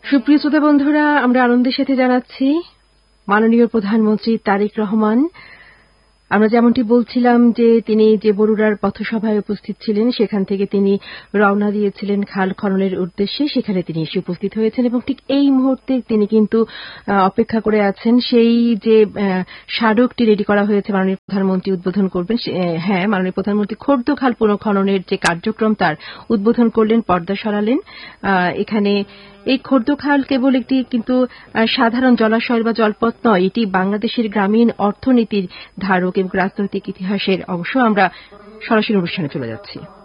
সুপ্রিয় শ্রোতা বন্ধুরা, আমরা আনন্দের সাথে জানাচ্ছি মাননীয় প্রধানমন্ত্রী তারেক রহমান। আমরা যেমনটি বলছিলাম যে তিনি যে বরুড়ার পথসভায় উপস্থিত ছিলেন, সেখান থেকে তিনি রওনা দিয়েছিলেন খাল খননের উদ্দেশ্যে। সেখানে তিনি এসে উপস্থিত হয়েছেন এবং ঠিক এই মুহূর্তে তিনি কিন্তু অপেক্ষা করে আছেন সেই যে স্মারকটি রেডি করা হয়েছে মাননীয় প্রধানমন্ত্রী উদ্বোধন করবেন। হ্যাঁ, মাননীয় প্রধানমন্ত্রী খোর্দ খাল পুনঃখননের যে কার্যক্রম তার উদ্বোধন করলেন, পর্দা সরালেন। এখানে এই খোর্দ খাল কেবল একটি কিন্তু সাধারণ জলাশয় বা জলপথ নয়, এটি বাংলাদেশের গ্রামীণ অর্থনীতির ধারক এবং রাজনৈতিক ইতিহাসের অংশ। আমরা সরাসরি অনুষ্ঠানে চলে যাচ্ছি।